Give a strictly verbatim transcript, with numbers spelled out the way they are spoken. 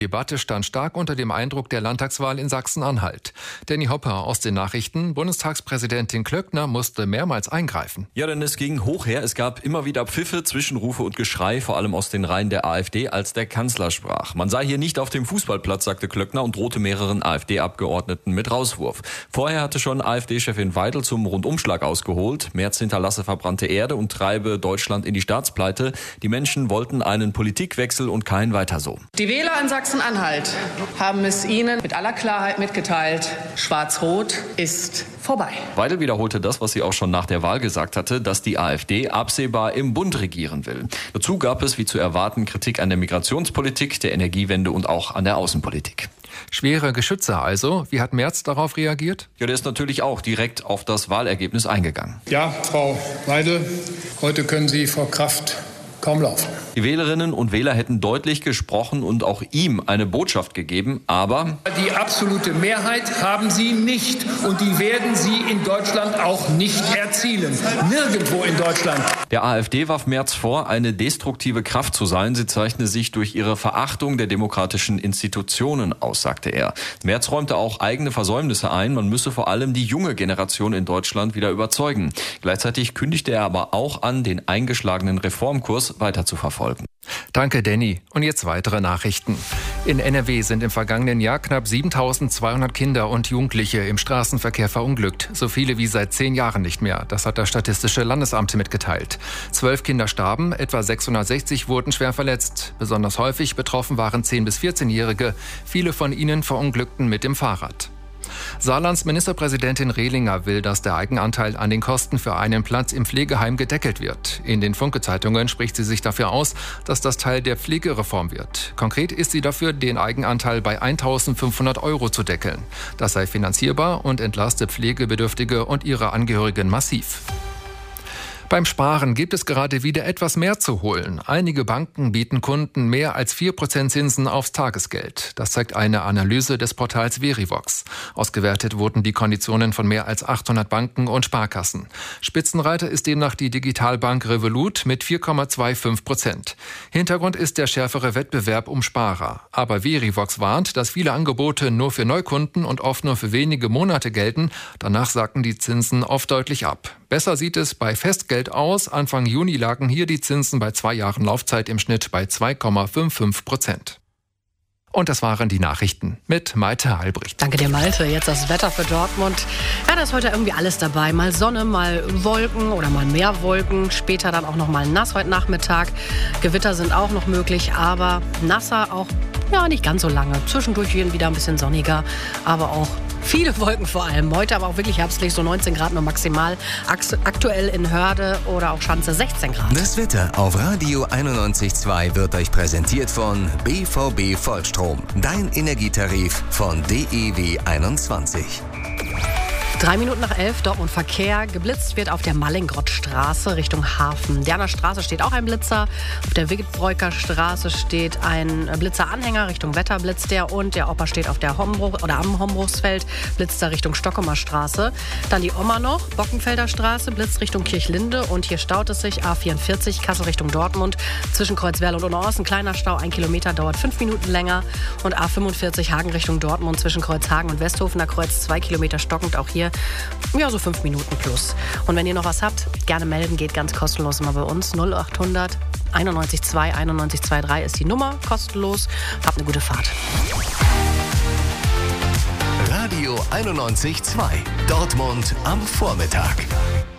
Die Debatte stand stark unter dem Eindruck der Landtagswahl in Sachsen-Anhalt. Danny Hopper aus den Nachrichten. Bundestagspräsidentin Klöckner musste mehrmals eingreifen. Ja, denn es ging hoch her. Es gab immer wieder Pfiffe, Zwischenrufe und Geschrei, vor allem aus den Reihen der AfD, als der Kanzler sprach. Man sei hier nicht auf dem Fußballplatz, sagte Klöckner und drohte mehreren AfD-Abgeordneten mit Rauswurf. Vorher hatte schon AfD-Chefin Weidel zum Rundumschlag ausgeholt. Merz hinterlasse verbrannte Erde und treibe Deutschland in die Staatspleite. Die Menschen wollten einen Politikwechsel und kein Weiter so. Die Wähler in Sachsen-Anhalt haben es Ihnen mit aller Klarheit mitgeteilt. Schwarz-Rot ist vorbei. Weidel wiederholte das, was sie auch schon nach der Wahl gesagt hatte, dass die AfD absehbar im Bund regieren will. Dazu gab es, wie zu erwarten, Kritik an der Migrationspolitik, der Energiewende und auch an der Außenpolitik. Schwere Geschütze also. Wie hat Merz darauf reagiert? Ja, der ist natürlich auch direkt auf das Wahlergebnis eingegangen. Ja, Frau Weidel, heute können Sie vor Kraft kaum laufen. Die Wählerinnen und Wähler hätten deutlich gesprochen und auch ihm eine Botschaft gegeben, aber die absolute Mehrheit haben sie nicht und die werden sie in Deutschland auch nicht erzielen. Nirgendwo in Deutschland. Der AfD warf Merz vor, eine destruktive Kraft zu sein. Sie zeichne sich durch ihre Verachtung der demokratischen Institutionen aus, sagte er. Merz räumte auch eigene Versäumnisse ein. Man müsse vor allem die junge Generation in Deutschland wieder überzeugen. Gleichzeitig kündigte er aber auch an, den eingeschlagenen Reformkurs weiter zu verfolgen. Danke, Danny. Und jetzt weitere Nachrichten. In N R W sind im vergangenen Jahr knapp siebentausendzweihundert Kinder und Jugendliche im Straßenverkehr verunglückt. So viele wie seit zehn Jahren nicht mehr. Das hat das Statistische Landesamt mitgeteilt. Zwölf Kinder starben, etwa sechshundertsechzig wurden schwer verletzt. Besonders häufig betroffen waren zehn- bis vierzehnjährige. Viele von ihnen verunglückten mit dem Fahrrad. Saarlands Ministerpräsidentin Rehlinger will, dass der Eigenanteil an den Kosten für einen Platz im Pflegeheim gedeckelt wird. In den Funke-Zeitungen spricht sie sich dafür aus, dass das Teil der Pflegereform wird. Konkret ist sie dafür, den Eigenanteil bei eintausendfünfhundert Euro zu deckeln. Das sei finanzierbar und entlaste Pflegebedürftige und ihre Angehörigen massiv. Beim Sparen gibt es gerade wieder etwas mehr zu holen. Einige Banken bieten Kunden mehr als vier Prozent Zinsen aufs Tagesgeld. Das zeigt eine Analyse des Portals Verivox. Ausgewertet wurden die Konditionen von mehr als achthundert Banken und Sparkassen. Spitzenreiter ist demnach die Digitalbank Revolut mit vier Komma fünfundzwanzig Prozent. Hintergrund ist der schärfere Wettbewerb um Sparer. Aber Verivox warnt, dass viele Angebote nur für Neukunden und oft nur für wenige Monate gelten. Danach sacken die Zinsen oft deutlich ab. Besser sieht es bei Festgeld aus. Anfang Juni lagen hier die Zinsen bei zwei Jahren Laufzeit im Schnitt bei zwei Komma fünfundfünfzig Prozent. Und das waren die Nachrichten mit Malte Halbricht. Danke dir, Malte. Jetzt das Wetter für Dortmund. Ja, da ist heute irgendwie alles dabei. Mal Sonne, mal Wolken oder mal mehr Wolken. Später dann auch noch mal nass heute Nachmittag. Gewitter sind auch noch möglich, aber nasser auch, ja, nicht ganz so lange. Zwischendurch wieder ein bisschen sonniger, aber auch viele Wolken vor allem. Heute aber auch wirklich herbstlich, so neunzehn Grad nur maximal. Aktuell in Hörde oder auch Schanze sechzehn Grad. Das Wetter auf Radio einundneunzig Komma zwei wird euch präsentiert von B V B Vollstrom. Dein Energietarif von D E W einundzwanzig. Drei Minuten nach elf, Dortmund Verkehr. Geblitzt wird auf der Mallingrottstraße Richtung Hafen. Derner Straße steht auch ein Blitzer. Auf der Wittbreuker Straße steht ein Blitzeranhänger Richtung Wetter blitzt der. Und der Opa steht auf der Hombruch oder am Hombruchsfeld, blitzt da Richtung Stockumer Straße. Dann die Oma noch, Bockenfelder Straße, blitzt Richtung Kirchlinde. Und hier staut es sich, A vierundvierzig, Kassel Richtung Dortmund. Zwischen Kreuzwerl und Unterorst ein kleiner Stau, ein Kilometer, dauert fünf Minuten länger. Und A fünfundvierzig, Hagen Richtung Dortmund, zwischen Kreuzhagen und Westhofener Kreuz, zwei Kilometer stockend, auch hier ja, so fünf Minuten plus. Und wenn ihr noch was habt, gerne melden, geht ganz kostenlos immer bei uns. null achthundert einundneunzig zwei einundneunzig dreiundzwanzig ist die Nummer, kostenlos. Habt eine gute Fahrt. Radio einundneunzig Komma zwei. Dortmund am Vormittag.